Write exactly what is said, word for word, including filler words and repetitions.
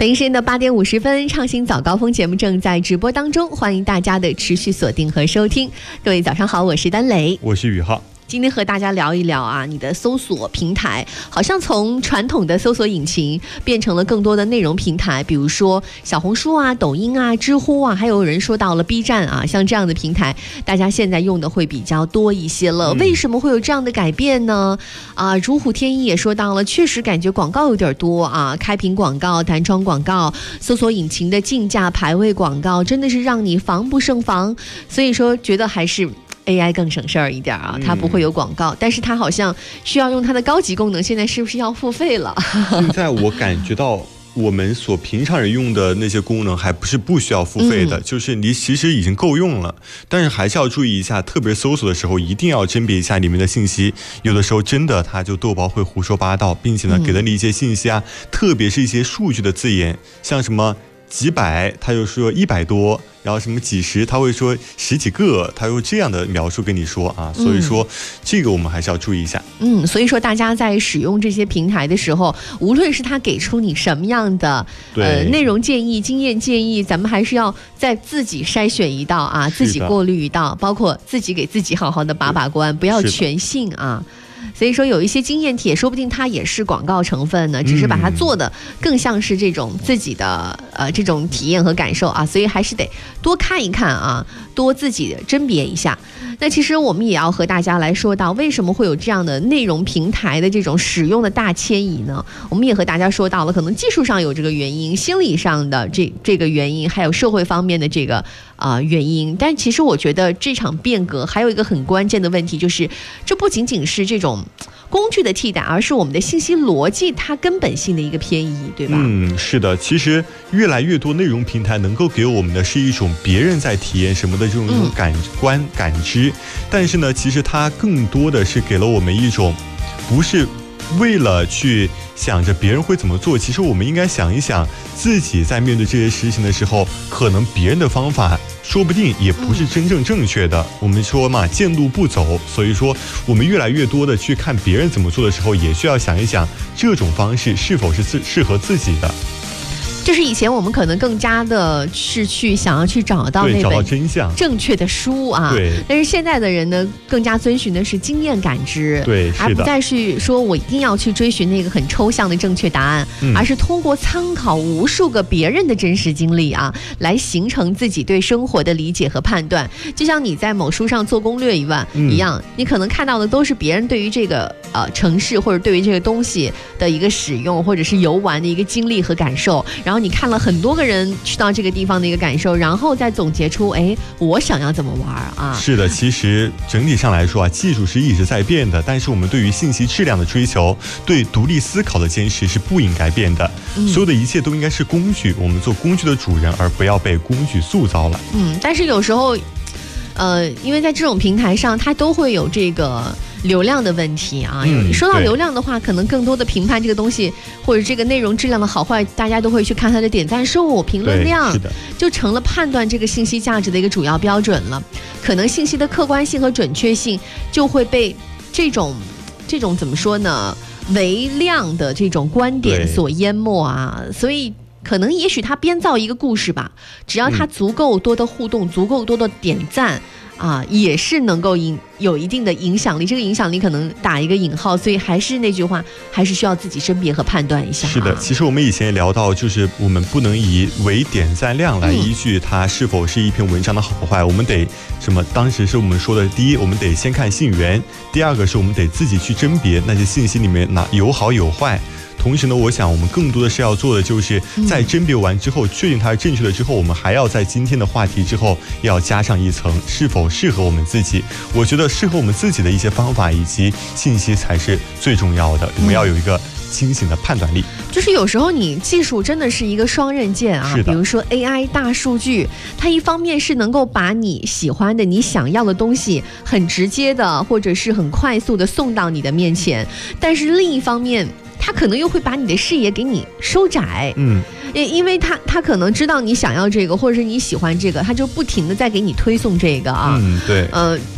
北京时间的八点五十分，畅行早高峰节目正在直播当中，欢迎大家的持续锁定和收听。各位早上好，我是丹雷， 我是宇浩。 今天和大家聊一聊啊，你的搜索平台好像从传统的搜索引擎变成了更多的内容平台，比如说小红书啊、抖音啊、知乎啊，还有人说到了 B 站啊，像这样的平台，大家现在用的会比较多一些了。为什么会有这样的改变呢？啊，如虎添翼也说到了，确实感觉广告有点多啊，开屏广告、弹窗广告、搜索引擎的竞价排位广告，真的是让你防不胜防。所以说，觉得还是A I 更省事儿一点啊，它不会有广告，嗯、但是它好像需要用它的高级功能，现在是不是要付费了？ 现在我感觉到我们所平常人用的那些功能还不是不需要付费的，嗯、就是你其实已经够用了，但是还是要注意一下，特别搜索的时候一定要甄别一下里面的信息，有的时候真的它就豆包会胡说八道，并且呢、嗯、给了你一些信息啊，特别是一些数据的字眼，像什么几百，他又说一百多。然后什么几十，他会说十几个，他用这样的描述跟你说啊，所以说、嗯、这个我们还是要注意一下。 嗯，所以说大家在使用这些平台的时候，无论是他给出你什么样的呃内容建议、经验建议，咱们还是要在自己筛选一道啊，自己过滤一道，包括自己给自己好好的把把关，不要全信啊。所以说有一些经验帖说不定它也是广告成分呢，只是把它做的更像是这种自己的呃这种体验和感受啊，所以还是得多看一看啊，多自己甄别一下。那其实我们也要和大家来说到为什么会有这样的内容平台的这种使用的大迁移呢？我们也和大家说到了，可能技术上有这个原因，心理上的这这个原因，还有社会方面的这个啊、呃、原因。但其实我觉得这场变革还有一个很关键的问题，就是这不仅仅是这种工具的替代，而是我们的信息逻辑它根本性的一个偏移，对吧？ 嗯，是的。其实越来越多内容平台能够给我们的是一种别人在体验什么的这种、嗯、感官感知，但是呢，其实它更多的是给了我们一种不是为了去想着别人会怎么做，其实我们应该想一想自己在面对这些事情的时候，可能别人的方法说不定也不是真正正确的、嗯、我们说嘛，见路不走，所以说我们越来越多的去看别人怎么做的时候，也需要想一想这种方式是否是适合自己的。 就是以前我们可能更加的是去想要去找到那本真相正确的书啊， 对。 但是现在的人呢，更加遵循的是经验感知， 对，是的， 而不再是说我一定要去追寻那个很抽象的正确答案，嗯、而是通过参考无数个别人的真实经历啊，来形成自己对生活的理解和判断。就像你在某书上做攻略一样，嗯、一样，你可能看到的都是别人对于这个呃城市或者对于这个东西的一个使用，或者是游玩的一个经历和感受，然后。然后你看了很多个人去到这个地方的一个感受，然后再总结出，哎，我想要怎么玩啊？ 是的，其实整体上来说啊，技术是一直在变的，但是我们对于信息质量的追求，对独立思考的坚持是不应该变的。嗯、所有的一切都应该是工具，我们做工具的主人，而不要被工具塑造了。 嗯，但是有时候，呃，因为在这种平台上，它都会有这个流量的问题啊。嗯、说到流量的话，可能更多的评判这个东西或者这个内容质量的好坏，大家都会去看它的点赞数、评论量， 是的， 就成了判断这个信息价值的一个主要标准了。可能信息的客观性和准确性就会被这种这种怎么说呢，唯量的这种观点所淹没啊，所以。可能也许他编造一个故事吧，只要他足够多的互动、嗯、足够多的点赞啊，也是能够影有一定的影响力。这个影响力可能打一个引号，所以还是那句话，还是需要自己甄别和判断一下、啊。 是的，其实我们以前也聊到，就是我们不能以唯点赞量来依据它是否是一篇文章的好坏，嗯、我们得什么？当时是我们说的，第一，我们得先看信源；第二个是我们得自己去甄别那些信息里面哪有好有坏。同时呢，我想我们更多的是要做的，就是在甄别完之后，确定它是正确的之后，我们还要在今天的话题之后要加上一层，是否适合我们自己。我觉得适合我们自己的一些方法以及信息才是最重要的，我们要有一个清醒的判断力。 就是有时候你技术真的是一个双刃剑啊，比如说 A I 大数据，它一方面是能够把你喜欢的、你想要的东西很直接的或者是很快速的送到你的面前，但是另一方面他可能又会把你的视野给你收窄，嗯，因为他他可能知道你想要这个，或者是你喜欢这个，他就不停的在给你推送这个啊， 嗯，对， 呃，